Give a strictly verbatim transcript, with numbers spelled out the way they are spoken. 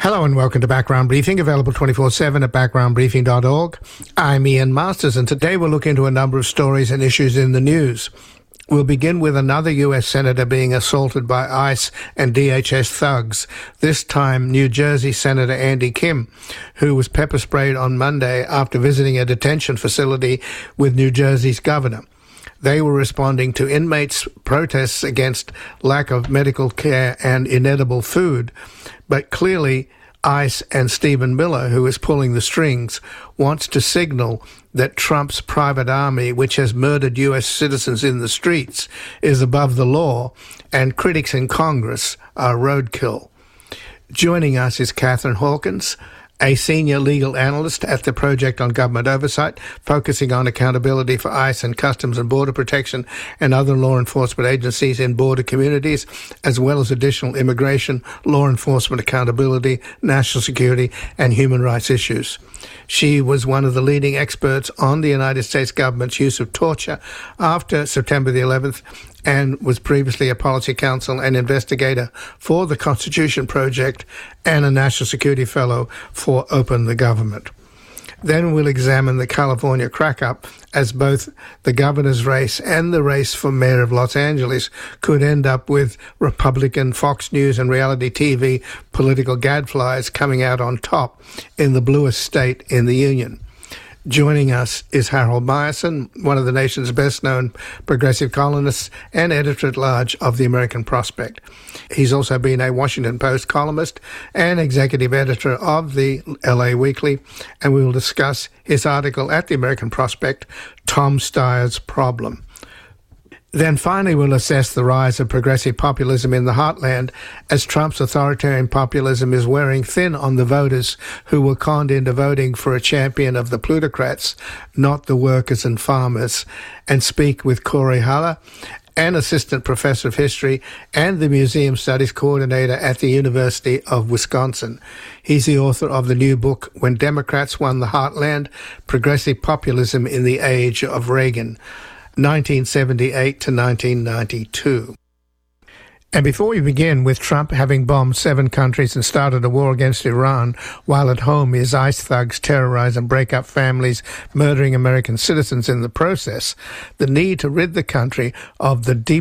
Hello and welcome to Background Briefing, available twenty-four seven at background briefing dot org. I'm Ian Masters, and today we'll look into a number of stories and issues in the news. We'll begin with another U S senator being assaulted by ICE and D H S thugs, this time New Jersey Senator Andy Kim, who was pepper sprayed on Monday after visiting a detention facility with New Jersey's governor. They were responding to inmates' protests against lack of medical care and inedible food. But clearly, ICE and Stephen Miller, who is pulling the strings, wants to signal that Trump's private army, which has murdered U S citizens in the streets, is above the law, and critics in Congress are roadkill. Joining us is Catherine Hawkins, a senior legal analyst at the Project on Government Oversight, focusing on accountability for ICE and Customs and Border Protection and other law enforcement agencies in border communities, as well as additional immigration, law enforcement accountability, national security, and human rights issues. She was one of the leading experts on the United States government's use of torture after September the eleventh, and was previously a policy counsel and investigator for the Constitution Project and a National Security Fellow for Open the Government. Then we'll examine the California crack-up, as both the governor's race and the race for mayor of Los Angeles could end up with Republican Fox News and reality T V political gadflies coming out on top in the bluest state in the Union. Joining us is Harold Meyerson, one of the nation's best-known progressive columnists and editor-at-large of the American Prospect. He's also been a Washington Post columnist and executive editor of the L A Weekly, and we will discuss his article at the American Prospect, Tom Steyer's Problem. Then finally we'll assess the rise of progressive populism in the heartland, as Trump's authoritarian populism is wearing thin on the voters who were conned into voting for a champion of the plutocrats, not the workers and farmers, and speak with Corey Haller, an assistant professor of history and the museum studies coordinator at the University of Wisconsin. He's the author of the new book, When Democrats Won the Heartland, Progressive Populism in the Age of Reagan, nineteen seventy-eight to nineteen ninety-two. And before we begin with Trump having bombed seven countries and started a war against Iran, while at home his ICE thugs terrorize and break up families, murdering American citizens in the process, the need to rid the country of the deep